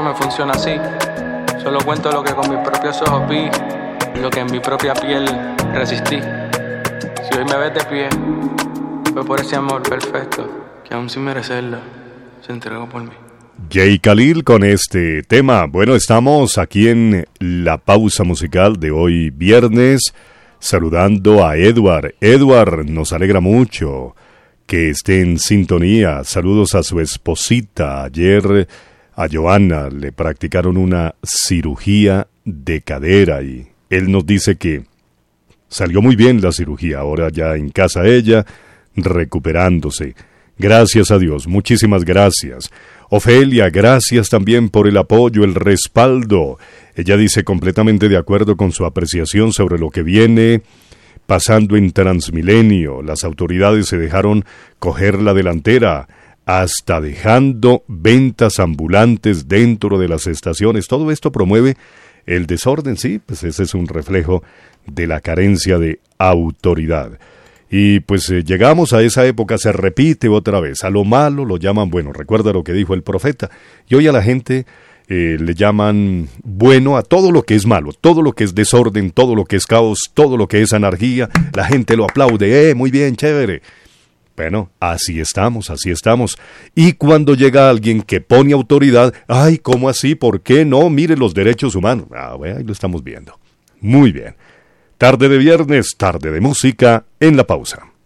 Me funciona así, solo cuento lo que con mis propios ojos vi, lo que en mi propia piel resistí. Si hoy me ves de pie, fue por ese amor perfecto, que aún sin merecerlo, se entregó por mí. Jay Khalil con este tema. Bueno, estamos aquí en la pausa musical de hoy viernes, saludando a Edward. Edward, nos alegra mucho que esté en sintonía. Saludos a su esposita. Ayer a Johanna le practicaron una cirugía de cadera y él nos dice que salió muy bien la cirugía. Ahora ya en casa ella, recuperándose. Gracias a Dios, muchísimas gracias. Ofelia, gracias también por el apoyo, el respaldo. Ella dice completamente de acuerdo con su apreciación sobre lo que viene pasando en Transmilenio. Las autoridades se dejaron coger la delantera, hasta dejando ventas ambulantes dentro de las estaciones. Todo esto promueve el desorden, sí, pues ese es un reflejo de la carencia de autoridad. Y pues llegamos a esa época, se repite otra vez. A lo malo lo llaman bueno. Recuerda lo que dijo el profeta. Y hoy a la gente le llaman bueno a todo lo que es malo, todo lo que es desorden, todo lo que es caos, todo lo que es anarquía. La gente lo aplaude. Muy bien, chévere. Bueno, así estamos, así estamos. Y cuando llega alguien que pone autoridad, ay, ¿cómo así? ¿Por qué no? Mire los derechos humanos. Bueno, ahí lo estamos viendo. Muy bien. Tarde de viernes, tarde de música, en la pausa.